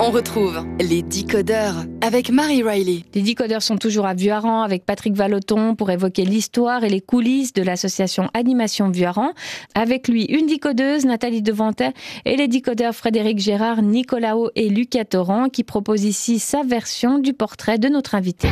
On retrouve les Décodeurs avec Marie Riley. Les Décodeurs sont toujours à Vuarrans avec Patrick Vallotton pour évoquer l'histoire et les coulisses de l'association Animation Vuarrans. Avec lui, une décodeuse, Nathalie Devantet, et les décodeurs Frédéric Gérard, Nicolao et Lucas Torrent qui proposent ici sa version du portrait de notre invité.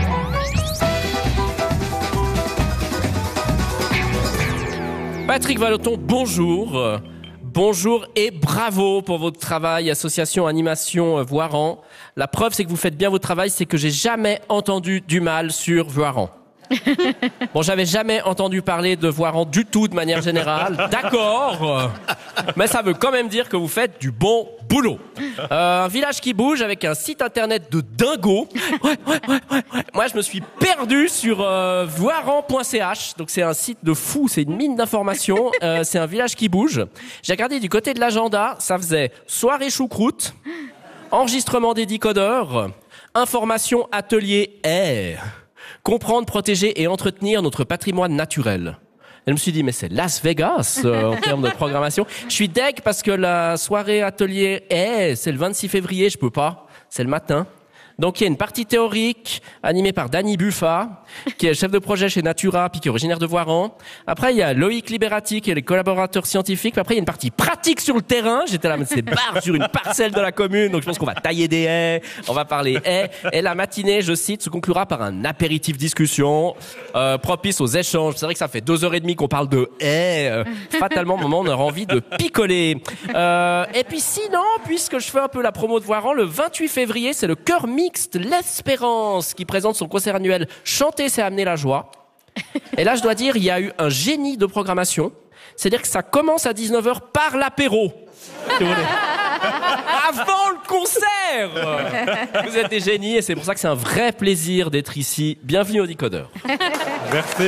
Patrick Vallotton, bonjour. Bonjour et bravo pour votre travail, association Animation Vuarrans. La preuve, c'est que vous faites bien votre travail, c'est que j'ai jamais entendu du mal sur Vuarrans. Bon, j'avais jamais entendu parler de Vuarrans du tout de manière générale, d'accord, mais ça veut quand même dire que vous faites du bon boulot. Un village qui bouge avec un site internet de dingo. Ouais. Moi, je me suis perdu sur vuarrans.ch, donc c'est un site de fou, c'est une mine d'informations. C'est un village qui bouge. J'ai regardé du côté de l'agenda, ça faisait soirée choucroute, enregistrement des décodeurs, information atelier air. Comprendre, protéger et entretenir notre patrimoine naturel. Et je me suis dit, mais c'est Las Vegas en termes de programmation. Je suis deg parce que la soirée atelier c'est le 26 février, je peux pas. C'est le matin. Donc il y a une partie théorique animée par Danny Buffa, qui est chef de projet chez Natura, puis qui est originaire de Vuarrans. Après il y a Loïc Liberati, qui est les collaborateurs scientifiques. Puis après il y a une partie pratique sur le terrain. J'étais là, mais c'est barre sur une parcelle de la commune, donc je pense qu'on va tailler des haies, on va parler haies. Et la matinée, je cite, se conclura par un apéritif discussion propice aux échanges. C'est vrai que ça fait 2h30 qu'on parle de haies. Fatalement, au moment on aura envie de picoler. Et puis sinon, puisque je fais un peu la promo de Vuarrans, le 28 février, c'est le chœur mixte L'Espérance qui présente son concert annuel Chanter, c'est amener la joie. Et là, je dois dire, il y a eu un génie de programmation. C'est-à-dire que ça commence à 19h par l'apéro. Si vous voulez. Avant le concert. Vous êtes des génies et c'est pour ça que c'est un vrai plaisir d'être ici. Bienvenue au Décodeur. Merci.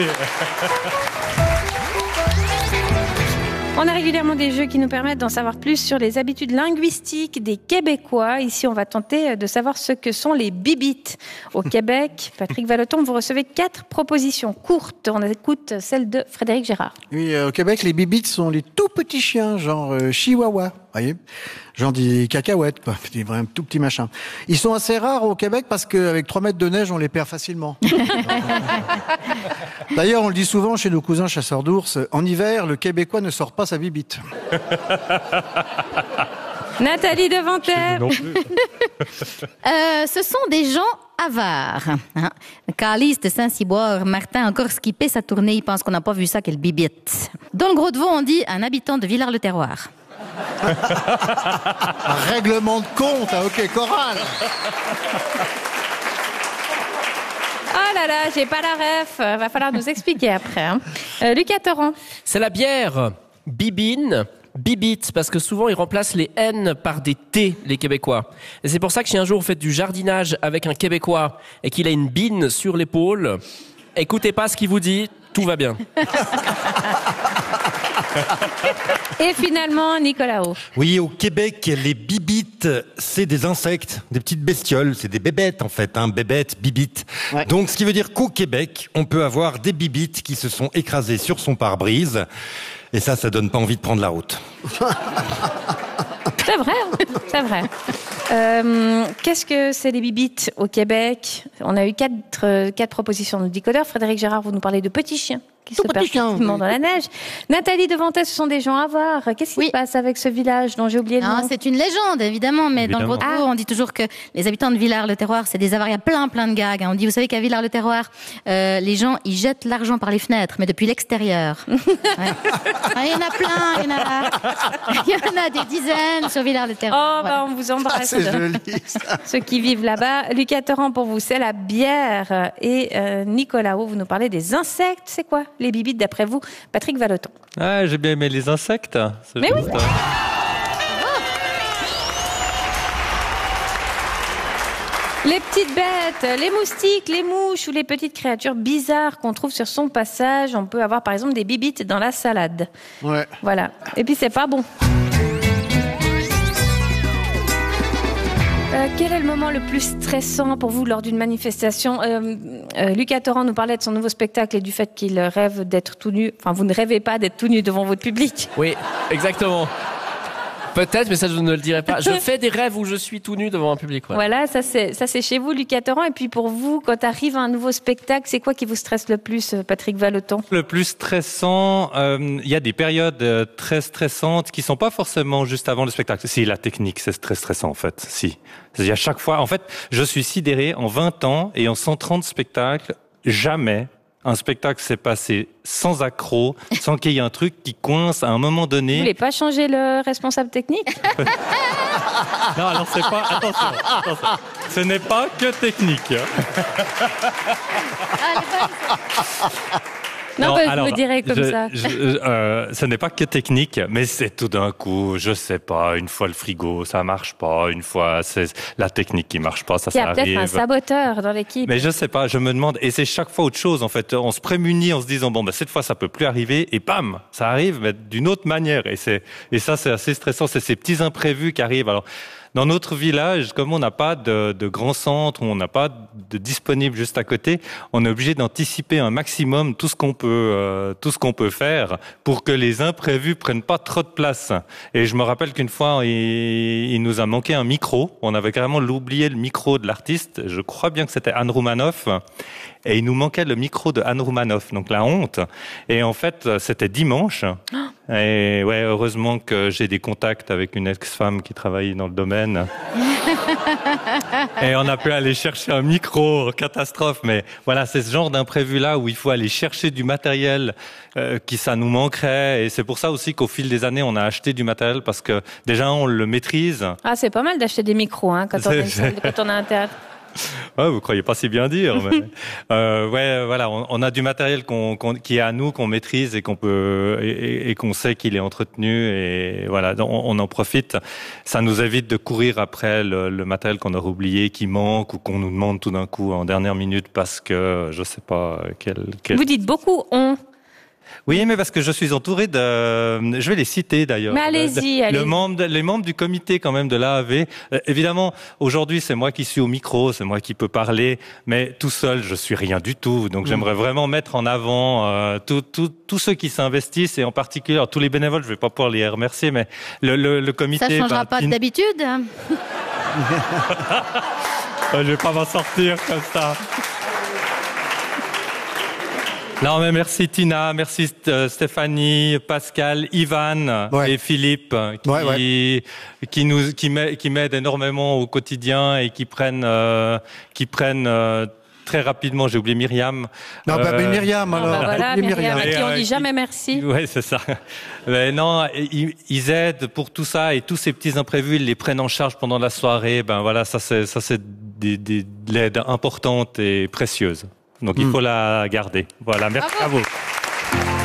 On a régulièrement des jeux qui nous permettent d'en savoir plus sur les habitudes linguistiques des Québécois. Ici, on va tenter de savoir ce que sont les bibites. Au Québec, Patrick Vallotton, vous recevez 4 propositions courtes. On écoute celle de Frédéric Gérard. Oui, au Québec, les bibites sont les tout petits chiens, genre chihuahua, voyez, genre des cacahuètes, quoi, des vrais tout petits machins. Ils sont assez rares au Québec parce qu'avec 3 mètres de neige, on les perd facilement. D'ailleurs, on le dit souvent chez nos cousins chasseurs d'ours, en hiver, le Québécois ne sort pas sa bibite. Nathalie Devantet. Ce sont des gens avares. Hein? Calice de Saint-Cyboire, Martin encore skippé sa tournée, il pense qu'on n'a pas vu ça, quelle bibite. Dans le Gros-de-Vaud, on dit un habitant de Villars-le-Terroir. Un règlement de compte, hein, ok, Coral. Oh là là, j'ai pas la ref. Va falloir nous expliquer après. Hein. Lucas Torrent. C'est la bière bibine. Bibite, parce que souvent ils remplacent les N par des T, les Québécois. Et c'est pour ça que si un jour vous faites du jardinage avec un Québécois et qu'il a une bine sur l'épaule, écoutez pas ce qu'il vous dit, tout va bien. Et finalement, Nicolao. Oui, au Québec, les bibites, c'est des insectes, des petites bestioles, c'est des bébêtes en fait, hein, bébêtes, bibites. Ouais. Donc, ce qui veut dire qu'au Québec, on peut avoir des bibites qui se sont écrasées sur son pare-brise. Et ça donne pas envie de prendre la route. C'est vrai, c'est vrai. Qu'est-ce que c'est les bibites au Québec ? On a eu 4 propositions de décodeurs. Frédéric Gérard, vous nous parlez de petits chiens qui se perdent facilement dans la neige. Nathalie Devantet, ce sont des gens avares. Qu'est-ce qui se passe avec ce village dont j'ai oublié le nom ? C'est une légende, évidemment, mais dans le Gros-de-Vaud, on dit toujours que les habitants de Villars-le-Terroir, c'est des avares. Il y a plein de gags. On dit, vous savez qu'à Villars-le-Terroir, les gens, ils jettent l'argent par les fenêtres, mais depuis l'extérieur. Ouais. Il y en a plein, il y en a des dizaines sur Villars-le-Terroir. Oh, on vous embrasse. C'est joli, ça. Ceux qui vivent là-bas. Lucas Torrent, pour vous, c'est la bière. Et Nicolao, vous nous parlez des insectes. C'est quoi les bibites, d'après vous, Patrick Vallotton? Ah, j'ai bien aimé les insectes. Mais oui. Les petites bêtes, les moustiques, les mouches ou les petites créatures bizarres qu'on trouve sur son passage. On peut avoir par exemple des bibites dans la salade. Ouais. Voilà. Et puis c'est pas bon. Quel est le moment le plus stressant pour vous lors d'une manifestation ? Lucas Torrent nous parlait de son nouveau spectacle et du fait qu'il rêve d'être tout nu. Enfin, vous ne rêvez pas d'être tout nu devant votre public. Oui, exactement. Peut-être, mais ça, je ne le dirai pas. Je fais des rêves où je suis tout nu devant un public. Ouais. Voilà, ça c'est chez vous, Lucas Torrent. Et puis pour vous, quand arrive un nouveau spectacle, c'est quoi qui vous stresse le plus, Patrick Vallotton? Le plus stressant, il y a des périodes très stressantes qui sont pas forcément juste avant le spectacle. Si, la technique, c'est très stressant en fait. Si. Il y a chaque fois, en fait, je suis sidéré en 20 ans et en 130 spectacles, jamais un spectacle s'est passé sans accroc, sans qu'il y ait un truc qui coince à un moment donné. Vous voulez pas changer le responsable technique? Non, alors c'est pas... Attention. Ce n'est pas que technique. Non, je vous dirais comme ça. Ce n'est pas que technique, mais c'est tout d'un coup, je sais pas, une fois le frigo, ça marche pas, une fois c'est la technique qui marche pas, ça arrive. Il y a peut-être un saboteur dans l'équipe. Mais je sais pas, je me demande, et c'est chaque fois autre chose en fait. On se prémunit en se disant bon, cette fois ça peut plus arriver, et bam, ça arrive, mais d'une autre manière. Et ça c'est assez stressant, c'est ces petits imprévus qui arrivent. Alors, dans notre village, comme on n'a pas de grand centre, on n'a pas de disponible juste à côté, on est obligé d'anticiper un maximum tout ce qu'on peut faire pour que les imprévus prennent pas trop de place. Et je me rappelle qu'une fois, il nous a manqué un micro. On avait carrément oublié le micro de l'artiste. Je crois bien que c'était Anne Roumanoff. Et il nous manquait le micro de Anne Roumanoff, donc la honte. Et en fait, c'était dimanche. Et ouais, heureusement que j'ai des contacts avec une ex-femme qui travaille dans le domaine. Et on a pu aller chercher un micro, catastrophe. Mais voilà, c'est ce genre d'imprévu-là où il faut aller chercher du matériel qui ça nous manquerait. Et c'est pour ça aussi qu'au fil des années, on a acheté du matériel parce que déjà, on le maîtrise. Ah, c'est pas mal d'acheter des micros quand on a un théâtre. Ouais, vous croyez pas si bien dire, mais ouais, voilà, on a du matériel qui est à nous, qu'on maîtrise et qu'on peut et qu'on sait qu'il est entretenu et voilà, on en profite. Ça nous évite de courir après le matériel qu'on aurait oublié, qui manque ou qu'on nous demande tout d'un coup en dernière minute parce que je sais pas quel... Vous dites beaucoup on. Oui, mais parce que je suis entouré de... Je vais les citer d'ailleurs. Mais allez-y. Les membres du comité quand même de l'AAV. Évidemment, aujourd'hui, c'est moi qui suis au micro, c'est moi qui peux parler, mais tout seul, je suis rien du tout. Donc j'aimerais vraiment mettre en avant tous ceux qui s'investissent et en particulier tous les bénévoles. Je vais pas pouvoir les remercier, mais le comité... Ça changera pas d'habitude. Je vais pas m'en sortir comme ça. Non, mais merci Tina, merci Stéphanie, Pascal, Ivan et Philippe qui m'aident énormément au quotidien et qui prennent très rapidement, j'ai oublié Myriam. Non, Myriam, alors. Voilà, Myriam, à qui on dit jamais merci. Ouais, c'est ça. Mais non, ils aident pour tout ça et tous ces petits imprévus, ils les prennent en charge pendant la soirée. Ben voilà, ça c'est de l'aide importante et précieuse. Donc il faut la garder. Voilà, merci à vous.